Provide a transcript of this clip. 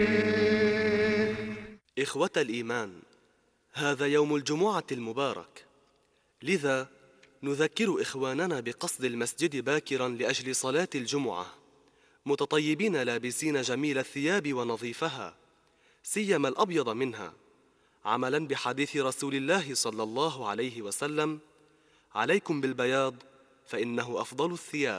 إخوة الإيمان، هذا يوم الجمعة المبارك، لذا نذكر إخواننا بقصد المسجد باكرا لأجل صلاة الجمعة، متطيبين لابسين جميل الثياب ونظيفها، سيما الأبيض منها، عملا بحديث رسول الله صلى الله عليه وسلم: عليكم بالبياض فإنه أفضل الثياب.